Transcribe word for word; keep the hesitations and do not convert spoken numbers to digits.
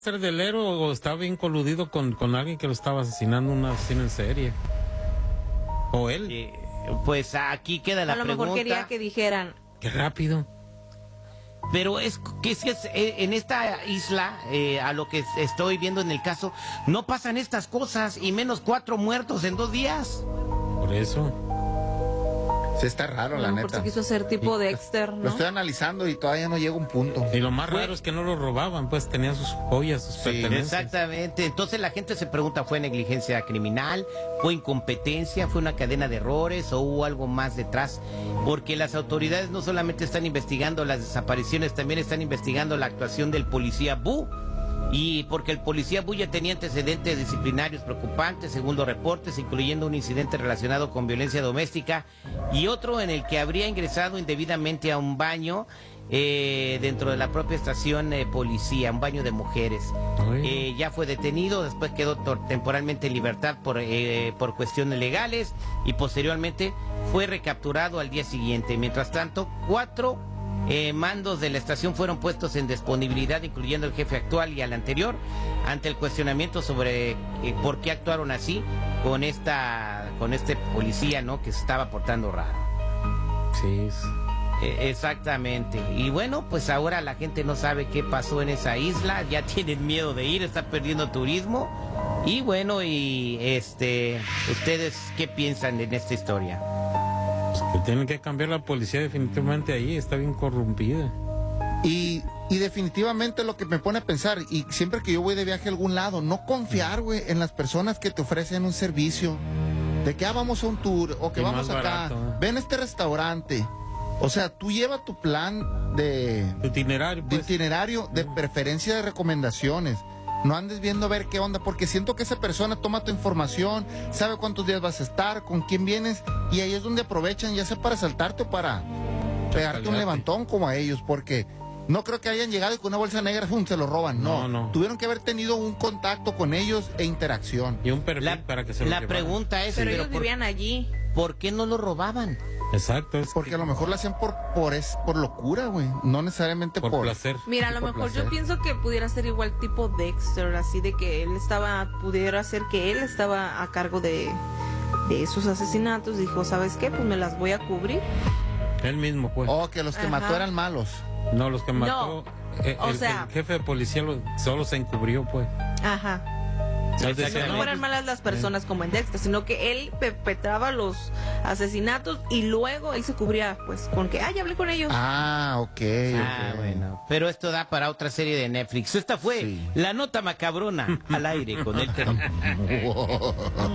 ser del héroe o estaba bien coludido con, con alguien que lo estaba asesinando, una asesina en serie. O él. Eh, pues aquí queda la a lo pregunta. mejor quería que dijeran. Qué rápido. Pero es que es, que es eh, en esta isla, eh, a lo que estoy viendo en el caso, no pasan estas cosas, y menos cuatro muertos en dos días. Por eso. Sí, está raro, la A lo neta. mejor se quiso ser tipo Dexter, Lo ¿no? estoy analizando y todavía no llega a un punto. Y lo más Fue- raro es que no lo robaban, pues tenían sus joyas, sus Sí, pertenencias. Exactamente. Entonces la gente se pregunta, ¿fue negligencia criminal? ¿Fue incompetencia? ¿Fue una cadena de errores? ¿O hubo algo más detrás? Porque las autoridades no solamente están investigando las desapariciones, también están investigando la actuación del policía Bu. Y porque el policía Bu ya tenía antecedentes disciplinarios preocupantes, según los reportes, incluyendo un incidente relacionado con violencia doméstica y otro en el que habría ingresado indebidamente a un baño eh, dentro de la propia estación de eh, policía, un baño de mujeres. Eh, ya fue detenido, después quedó tor- temporalmente en libertad por, eh, por cuestiones legales y posteriormente fue recapturado al día siguiente. Mientras tanto, cuatro Eh, mandos de la estación fueron puestos en disponibilidad, incluyendo el jefe actual y al anterior, ante el cuestionamiento sobre eh, por qué actuaron así con esta con este policía, ¿no?, que se estaba portando raro. Sí. es- Eh, exactamente. Y bueno, pues ahora la gente no sabe qué pasó en esa isla, ya tienen miedo de ir, está perdiendo turismo. Y bueno, y este, ¿ustedes qué piensan en esta historia? pues que tienen que cambiar la policía definitivamente ahí, está bien corrompida. Y, y definitivamente lo que me pone a pensar, y siempre que yo voy de viaje a algún lado, no confiar, güey, en las personas que te ofrecen un servicio. De que ah, vamos a un tour, o que Y vamos más acá, barato, ¿eh? ven a este restaurante. O sea, tú lleva tu plan de, Tu itinerario, de pues. itinerario, de preferencia de recomendaciones. No andes viendo a ver qué onda, porque siento que esa persona toma tu información, sabe cuántos días vas a estar, con quién vienes, y ahí es donde aprovechan, ya sea para saltarte o para pegarte un Chacalearte. levantón como a ellos, porque no creo que hayan llegado y con una bolsa negra ¡fum!, se lo roban. No, No, no. Tuvieron que haber tenido un contacto con ellos e interacción. Y un perfil La, para que se lo la llevaran. pregunta es, Pero ¿pero ellos por, vivían allí. por qué no lo robaban? Exacto, es Porque a lo mejor lo hacían por por es por locura, güey, no necesariamente por, por, placer. Mira, a lo por mejor placer. yo pienso que pudiera ser igual tipo Dexter, así de que él estaba, pudiera ser que él estaba a cargo de, de esos asesinatos. Dijo, ¿sabes qué? Pues me las voy a cubrir. Él mismo, pues. Oh, que los que Ajá. mató eran malos. No, los que mató. eh, o el, sea- el jefe de policía lo- solo se encubrió, pues. Ajá. Él decía, Exactamente. No no, fueran pues, malas las personas como en Dexter, sino que él perpetraba los asesinatos y luego él se cubría, pues, con que, ay, hablé con ellos. Ah, ok. Ah, ok. bueno. Pero esto da para otra serie de Netflix. Esta fue Sí. La Nota Macabrona al aire con el